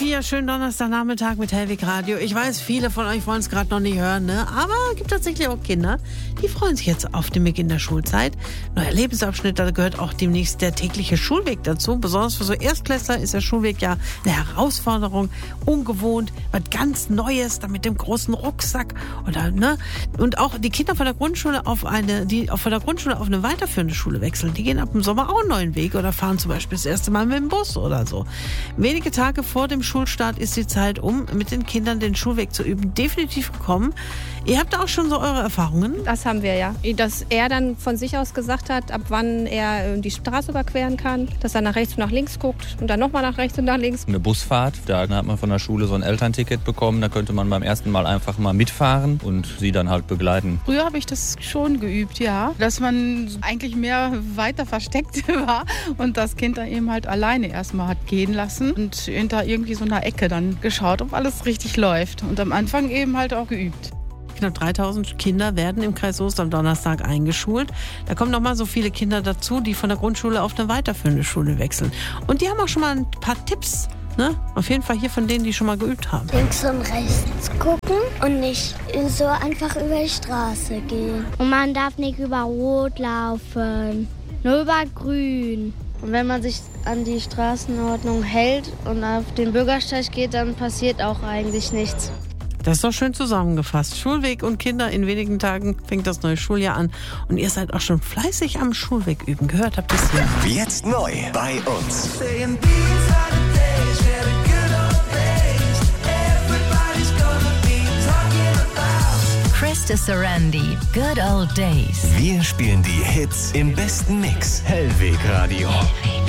4, schönen Donnerstagnachmittag mit Hellwig Radio. Ich weiß, viele von euch wollen es gerade noch nicht hören, ne? Aber es gibt tatsächlich auch Kinder, die freuen sich jetzt auf den Beginn der Schulzeit. Neuer Lebensabschnitt, da gehört auch demnächst der tägliche Schulweg dazu. Besonders für so Erstklässler ist der Schulweg ja eine Herausforderung, ungewohnt, was ganz Neues, da mit dem großen Rucksack oder ne? Und auch die Kinder von der Grundschule auf eine weiterführende Schule wechseln, die gehen ab dem Sommer auch einen neuen Weg oder fahren zum Beispiel das erste Mal mit dem Bus oder so. Wenige Tage vor dem Schulstart ist die Zeit, um mit den Kindern den Schulweg zu üben, definitiv gekommen. Ihr habt da auch schon so eure Erfahrungen? Das haben wir ja. Dass er dann von sich aus gesagt hat, ab wann er die Straße überqueren kann, dass er nach rechts und nach links guckt und dann nochmal nach rechts und nach links. Eine Busfahrt, da hat man von der Schule so ein Elternticket bekommen, da könnte man beim ersten Mal einfach mal mitfahren und sie dann halt begleiten. Früher habe ich das schon geübt, ja, dass man eigentlich mehr weiter versteckt war und das Kind dann eben halt alleine erstmal hat gehen lassen und hinter irgendwie so einer Ecke dann geschaut, ob alles richtig läuft und am Anfang eben halt auch geübt. Knapp 3000 Kinder werden im Kreis Soest am Donnerstag eingeschult. Da kommen noch mal so viele Kinder dazu, die von der Grundschule auf eine weiterführende Schule wechseln. Und die haben auch schon mal ein paar Tipps, ne? Auf jeden Fall hier von denen, die schon mal geübt haben. Links und rechts gucken und nicht so einfach über die Straße gehen. Und man darf nicht über Rot laufen, nur über Grün. Und wenn man sich an die Straßenordnung hält und auf den Bürgersteig geht, dann passiert auch eigentlich nichts. Das ist doch schön zusammengefasst. Schulweg und Kinder, in wenigen Tagen fängt das neue Schuljahr an. Und ihr seid auch schon fleißig am Schulweg üben. Gehört habt ihr es hier. Jetzt neu bei uns. Krista Sarandi, Good Old Days. Wir spielen die Hits im besten Mix. Hellweg Radio.